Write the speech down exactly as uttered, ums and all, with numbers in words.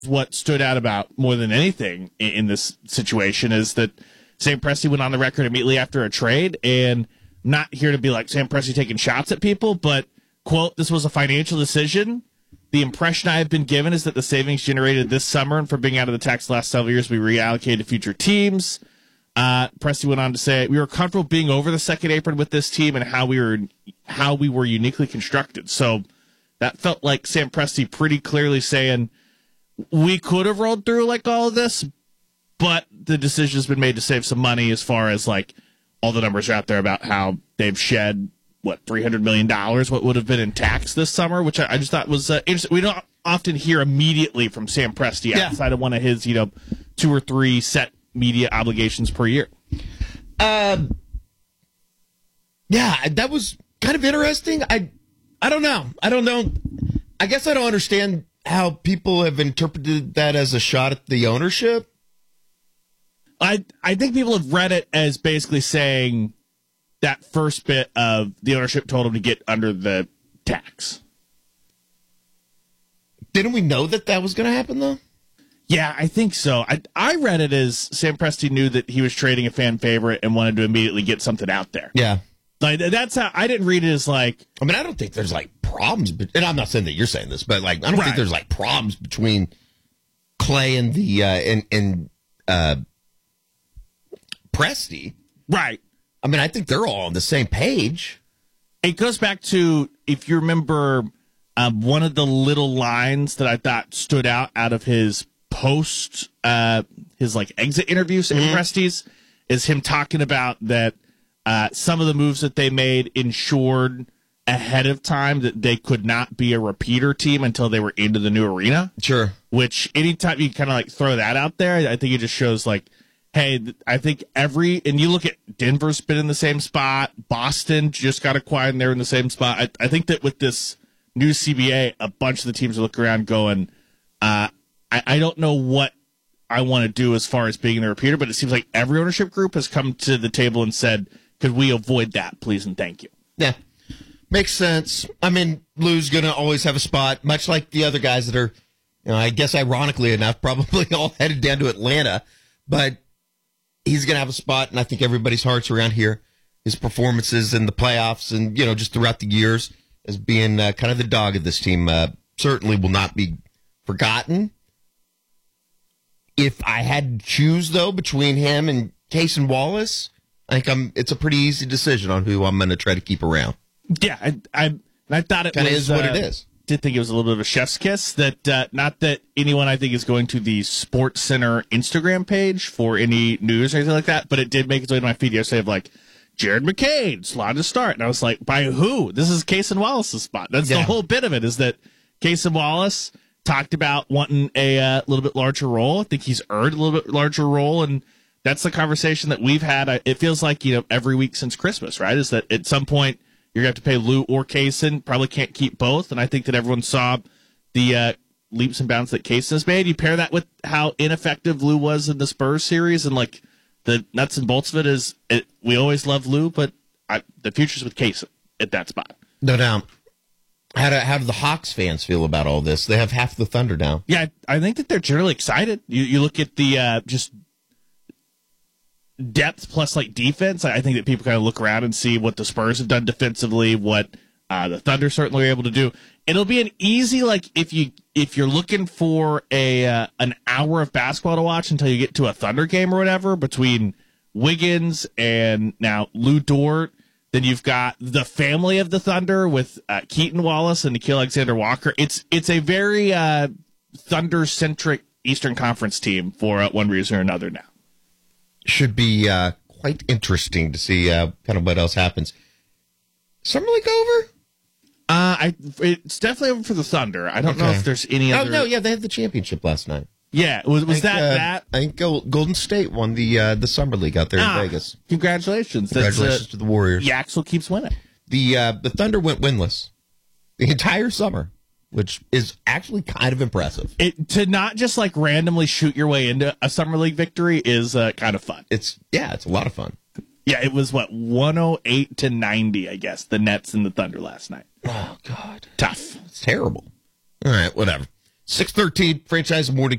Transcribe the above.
what stood out about more than anything in, in this situation is that Sam Presti went on the record immediately after a trade, and I'm not here to be like Sam Presti taking shots at people, but, quote, this was a financial decision. The impression I have been given is that the savings generated this summer and from being out of the tax the last several years, we reallocated to future teams. Uh, Presti went on to say, we were comfortable being over the second apron with this team and how we were how we were uniquely constructed. So that felt like Sam Presti pretty clearly saying, we could have rolled through like all of this, but the decision has been made to save some money as far as like all the numbers are out there about how they've shed, what, three hundred million dollars, what would have been in tax this summer, which I, I just thought was uh, interesting. We don't often hear immediately from Sam Presti yeah. outside of one of his, you know, two or three set media obligations per year. Uh, yeah, that was kind of interesting. I, I don't know. I don't know. I guess I don't understand how people have interpreted that as a shot at the ownership. I I think people have read it as basically saying that first bit of the ownership told him to get under the tax. Didn't we know that that was going to happen, though? Yeah, I think so. I I read it as Sam Presti knew that he was trading a fan favorite and wanted to immediately get something out there. Yeah. Like, that's how I didn't read it as like. I mean, I don't think there's like problems, but, and I'm not saying that you're saying this, but like, I don't right. think there's like problems between Clay and the, uh, and, and, uh, Presti. Right. I mean, I think they're all on the same page. It goes back to, if you remember, um, one of the little lines that I thought stood out out of his post, uh, his like exit interviews mm-hmm. in Presti's is him talking about that uh, some of the moves that they made ensured ahead of time that they could not be a repeater team until they were into the new arena. Sure. Which anytime you kind of like throw that out there, I think it just shows like, hey, I think every, and you look at Denver's been in the same spot. Boston just got acquired and they're in the same spot. I, I think that with this new C B A, a bunch of the teams are looking around going, uh, I, I don't know what I want to do as far as being the repeater, but it seems like every ownership group has come to the table and said, could we avoid that, please and thank you? Yeah. Makes sense. I mean, Lou's going to always have a spot, much like the other guys that are, you know, I guess ironically enough, probably all headed down to Atlanta, but he's going to have a spot, and I think everybody's hearts around here, his performances in the playoffs and, you know, just throughout the years as being uh, kind of the dog of this team uh, certainly will not be forgotten. If I had to choose, though, between him and Cason Wallace, I think I'm, it's a pretty easy decision on who I'm going to try to keep around. Yeah, I I, I thought it kind of was, is what uh, it is. Did think it was a little bit of a chef's kiss. That uh, not that anyone I think is going to the Sports Center Instagram page for any news or anything like that, but it did make its way to my feed yesterday of like Jared McCain slotted to start, and I was like, by who? This is Cason Wallace's spot. That's yeah. the whole bit of it. Is that Cason Wallace talked about wanting a uh, little bit larger role. I think he's earned a little bit larger role, and that's the conversation that we've had. It feels like, you know, every week since Christmas, right? Is that at some point you're going to have to pay Lou or Cason. Probably can't keep both. And I think that everyone saw the uh, leaps and bounds that Cason has made. You pair that with how ineffective Lou was in the Spurs series, and like the nuts and bolts of it is it, we always love Lou, but I, the future's with Cason at that spot. No doubt. How do, how do the Hawks fans feel about all this? They have half the Thunder now. Yeah, I think that they're generally excited. You, you look at the uh, just depth plus like defense. I think that people kind of look around and see what the Spurs have done defensively, what uh, the Thunder certainly are able to do. It'll be an easy, like if you if you're looking for a uh, an hour of basketball to watch until you get to a Thunder game or whatever between Wiggins and now Lou Dort. Then you've got the family of the Thunder with uh, Keaton Wallace and Nickeil Alexander-Walker. It's it's a very uh, Thunder-centric Eastern Conference team for uh, one reason or another now. Should be uh, quite interesting to see uh, kind of what else happens. Summer League over? Uh, I it's definitely over for the Thunder. I don't okay. know if there's any other. Oh no, yeah, they had the championship last night. Yeah, was was think, that uh, that? I think Golden State won the uh, the summer league out there in ah, Vegas. Congratulations! Congratulations That's, uh, to the Warriors. Yaxel keeps winning. The uh, the Thunder went winless the entire summer, which is actually kind of impressive. It to not just like randomly shoot your way into a summer league victory is uh, kind of fun. It's yeah, it's a lot of fun. Yeah, it was what one oh eight to ninety, I guess. The Nets and the Thunder last night. Oh God, tough. It's terrible. All right, whatever. six thirteen, Franchise Morning